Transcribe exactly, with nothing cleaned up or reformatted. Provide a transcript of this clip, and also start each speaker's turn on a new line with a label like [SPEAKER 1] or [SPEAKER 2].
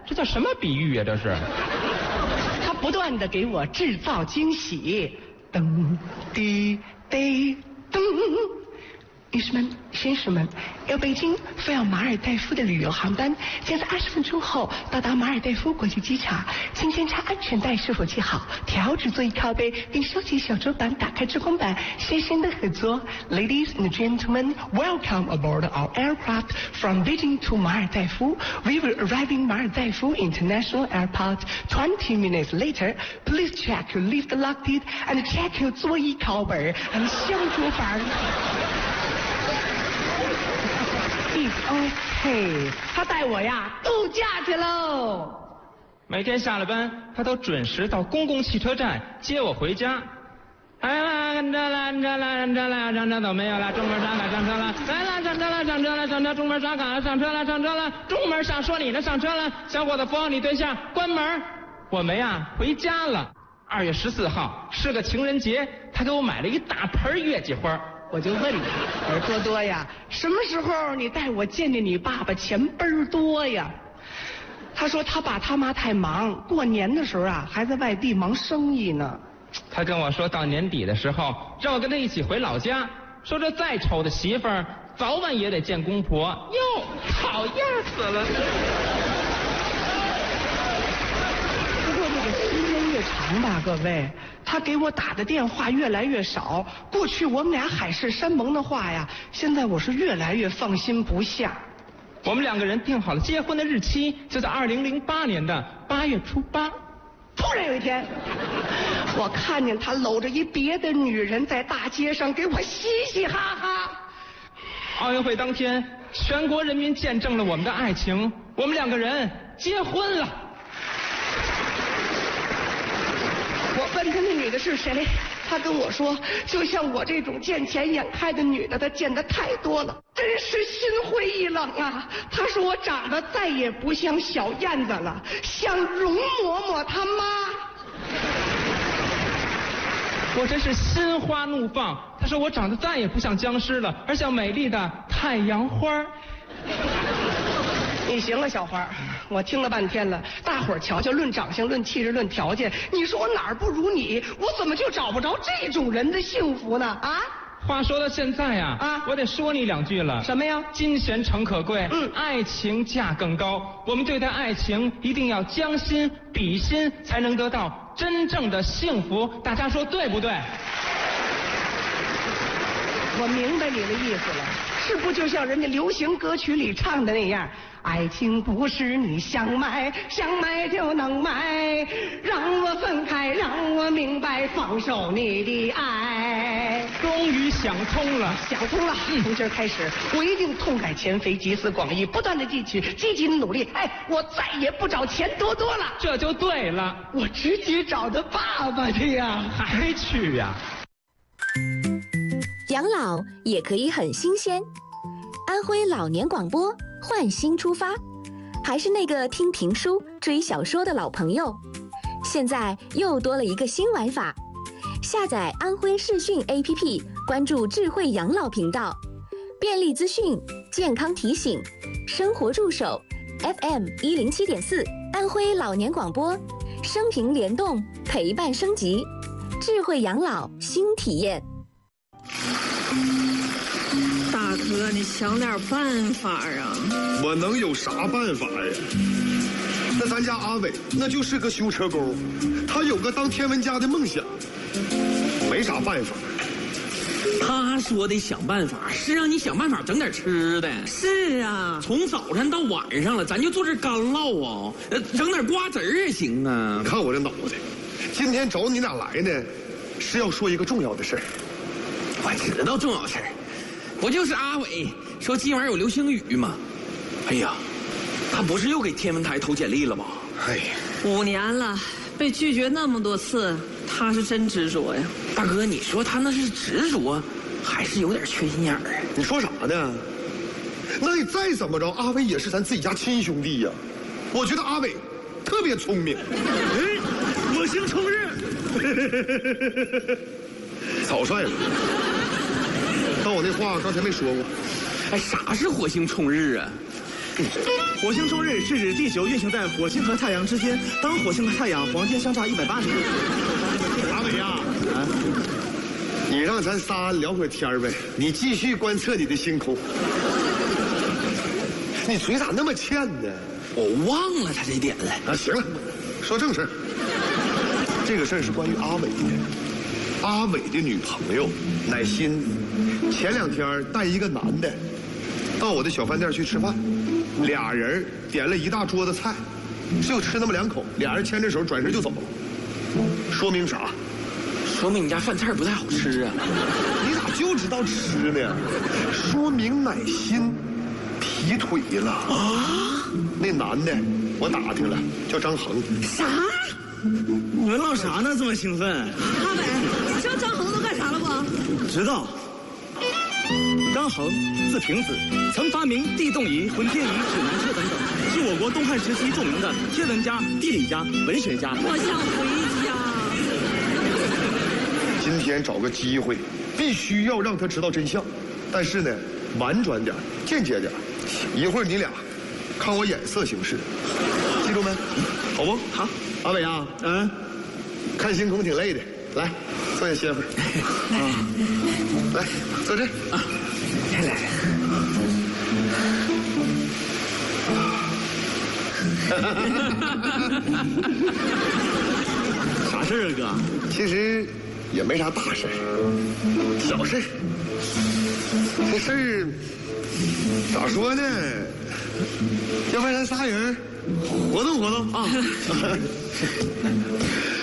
[SPEAKER 1] 这叫什么比喻呀？这是。
[SPEAKER 2] 他不断的给我制造惊喜，噔滴滴噔。女士们、先生们，由北京飞往马尔代夫的旅游航班将在二十分钟后到达马尔代夫国际机场，请检查安全带是否系好，调整座椅靠背，并收起小桌板，打开遮光板，谢谢您的合作。Ladies and gentlemen, welcome aboard our aircraft from Beijing to 马尔代夫. We will arrive in 马尔代夫 International Airport twenty minutes later. Please check your lift locked and check your 座椅靠背 and 小桌板。OK， 他带我呀度假去喽。
[SPEAKER 1] 每天下了班，他都准时到公共汽车站接我回家。来啦，上车了，上车了，上车了，上车都没有了，中门上卡上车了。来啦，上车了，上车了，上车中门上卡了，上车了，上车了，中门上说你呢，上车了。小伙子扶好你对象，关门。我们呀回家了。二月十四号是个情人节，他给我买了一大盆月季花。
[SPEAKER 2] 我就问他，我说多多呀，什么时候你带我见见你爸爸钱倍儿多呀？他说他爸他妈太忙，过年的时候啊还在外地忙生意呢。
[SPEAKER 1] 他跟我说到年底的时候让我跟他一起回老家，说这再丑的媳妇儿早晚也得见公婆。哟，讨厌死了！
[SPEAKER 2] 不过这个时间越长吧，各位。他给我打的电话越来越少，过去我们俩海誓山盟的话呀，现在我是越来越放心不下。
[SPEAKER 1] 我们两个人定好了结婚的日期，就在二零零八年的八月初八。
[SPEAKER 2] 突然有一天，我看见他搂着一别的女人在大街上给我嘻嘻哈哈。
[SPEAKER 1] 奥运会当天，全国人民见证了我们的爱情，我们两个人结婚了。
[SPEAKER 2] 我问他那女的是谁，他跟我说，就像我这种见钱眼开的女的，他见得太多了，真是心灰意冷啊。他说我长得再也不像小燕子了，像容嬷嬷他妈。
[SPEAKER 1] 我真是心花怒放。他说我长得再也不像僵尸了，而像美丽的太阳花。
[SPEAKER 2] 你行了，小花，我听了半天了，大伙儿瞧瞧，论长相、论气质、论条件，你说我哪儿不如你？我怎么就找不着这种人的幸福呢？啊！
[SPEAKER 1] 话说到现在呀，啊，我得说你两句了。
[SPEAKER 2] 什么呀？
[SPEAKER 1] 金钱诚可贵，
[SPEAKER 2] 嗯，
[SPEAKER 1] 爱情价更高。我们对待爱情一定要将心比心，才能得到真正的幸福。大家说对不对？
[SPEAKER 2] 我明白你的意思了，是不就像人家流行歌曲里唱的那样？爱情不是你想买想买就能买，让我分开，让我明白，放手你的爱。
[SPEAKER 1] 终于想通了，
[SPEAKER 2] 想通了。嗯，从今儿开始，我一定痛改前非，集思广益，不断的汲取，积极的努力。哎，我再也不找钱多多了，
[SPEAKER 1] 这就对了。
[SPEAKER 2] 我直接找他爸爸去呀，
[SPEAKER 1] 还去呀？
[SPEAKER 3] 养老也可以很新鲜。安徽老年广播换新出发，还是那个听评书、追小说的老朋友，现在又多了一个新玩法。下载安徽视讯 A P P， 关注智慧养老频道，便利资讯、健康提醒、生活助手 F M 一零七点四，安徽老年广播，生平联动，陪伴升级，智慧养老新体验。
[SPEAKER 4] 大哥，你想点办法啊！
[SPEAKER 5] 我能有啥办法呀？那咱家阿伟那就是个修车工，他有个当天文家的梦想，没啥办法。
[SPEAKER 6] 他说的想办法是让你想办法整点吃的。
[SPEAKER 4] 是啊，
[SPEAKER 6] 从早上到晚上了，咱就坐这干唠啊，整点瓜子儿也行啊。
[SPEAKER 5] 你看我这脑袋，今天找你俩来呢，是要说一个重要的事儿。
[SPEAKER 6] 我知道重要事儿，不就是阿伟说今晚有流星雨吗？哎呀，他不是又给天文台投简历了吗？
[SPEAKER 5] 哎呀，
[SPEAKER 4] 五年了，被拒绝那么多次，他是真执着呀。
[SPEAKER 6] 大哥，你说他那是执着，还是有点缺心眼儿啊？
[SPEAKER 5] 你说啥呢？那你再怎么着，阿伟也是咱自己家亲兄弟呀。我觉得阿伟特别聪明。
[SPEAKER 6] 哎，我姓冲日。
[SPEAKER 5] 草率了。但我那话刚才没说过。
[SPEAKER 6] 哎，啥是火星冲日啊？
[SPEAKER 7] 火星周日是指地球运行在火星和太阳之间，当火星和太阳黄金相差一百八十度。
[SPEAKER 5] 阿伟呀，啊，你让咱仨聊会儿天儿呗，你继续观测你的星空。你嘴咋那么欠呢？
[SPEAKER 6] 我忘了他这点了。
[SPEAKER 5] 啊，行了，说正事儿。这个事儿是关于阿伟的。阿伟的女朋友乃馨，前两天带一个男的到我的小饭店去吃饭，俩人点了一大桌子菜，就吃那么两口，俩人牵着手转身就走了。说明啥？
[SPEAKER 6] 说明你家饭菜不太好吃啊！
[SPEAKER 5] 你咋就知道吃呢？说明乃馨劈腿了啊！那男的我打听了，叫张恒。
[SPEAKER 7] 啥？你们唠啥呢？这么兴奋？
[SPEAKER 4] 阿伟，你知道张恒都干啥了不？
[SPEAKER 7] 知道。张衡，字平子，曾发明地动仪、浑天仪、指南车等等，是我国东汉时期著名的天文家、地理家、文学家。
[SPEAKER 4] 我想回家。
[SPEAKER 5] 今天找个机会，必须要让他知道真相，但是呢，婉转点，间接点，一会儿你俩看我眼色行事，记住没？好不好？阿伟啊，嗯，看星空挺累的，来坐下歇会儿。啊，来坐这啊，来来
[SPEAKER 7] 来。啥事儿啊，哥？
[SPEAKER 5] 其实也没啥大事儿，小事儿。这事儿咋说呢？要不然咱仨人活动活动啊！